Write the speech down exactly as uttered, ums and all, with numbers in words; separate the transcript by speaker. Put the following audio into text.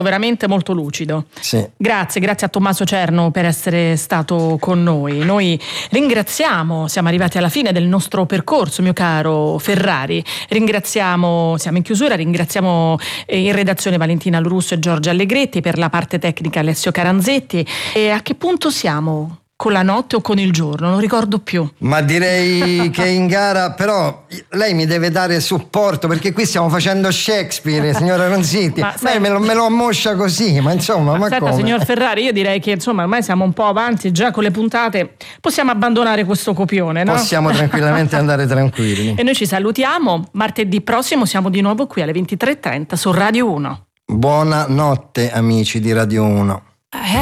Speaker 1: veramente molto lucido.
Speaker 2: Sì.
Speaker 1: Grazie, grazie a Tommaso Cerno per essere stato con noi. Noi ringraziamo, siamo arrivati alla fine del nostro percorso, mio caro Ferrari. Ringraziamo, siamo in chiusura, ringraziamo in redazione Valentina Lorusso e Giorgia Allegretti, per la parte tecnica Alessio Caranzetti. E a che punto siamo? Con la notte o con il giorno? Non ricordo più.
Speaker 2: Ma direi che in gara, però lei mi deve dare supporto, perché qui stiamo facendo Shakespeare, signora Ronziti.
Speaker 1: Ma
Speaker 2: lei me lo, me lo ammoscia così, ma insomma, ma
Speaker 1: Aspetta,
Speaker 2: come?
Speaker 1: signor Ferrari, io direi che insomma ormai siamo un po' avanti già con le puntate, possiamo abbandonare questo copione, no?
Speaker 2: Possiamo tranquillamente andare tranquilli.
Speaker 1: E noi ci salutiamo, martedì prossimo siamo di nuovo qui alle ventitré e trenta su Radio uno.
Speaker 2: Buonanotte amici di Radio uno.